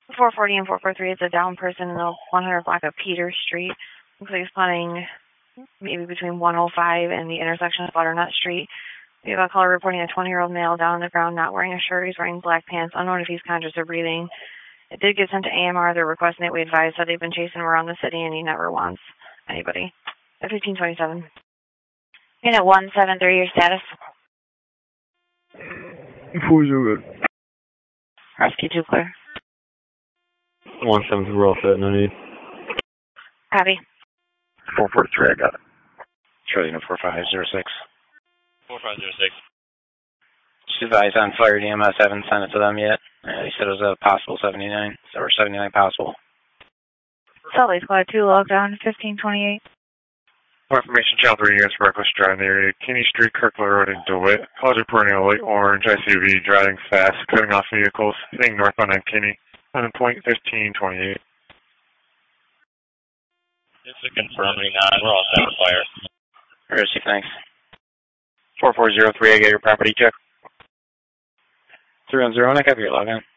440 and 443, it's a down person in the 100 block of Peters Street. Looks like he's spotting maybe between 105 and the intersection of Butternut Street. We have a caller reporting a 20-year-old male down on the ground, not wearing a shirt. He's wearing black pants, unknown if he's conscious or breathing. It did get sent to AMR. They're requesting it. We advised that they've been chasing him around the city, and he never wants anybody. At 1527. Unit 173, your status? 4-0. Rescue 2 clear. 173, we're all set, no need. Copy. 443, I got it. Charlie, 4506. 4506. Just advised on fire EMS, haven't sent it to them yet. He said it was a possible 79, or 79 possible. Salt Lake Squad 2, log down, 1528. More information, Channel 3 units, reckless driving in the area, Kinney Street, Kirkland Road, and DeWitt. Cars reporting a light orange SUV driving fast, cutting off vehicles, heading northbound on Kinney, on point 1528. Just to confirming on, we're all set with fire. Receive, thanks. 4403, I get your property check. 310, I got your login.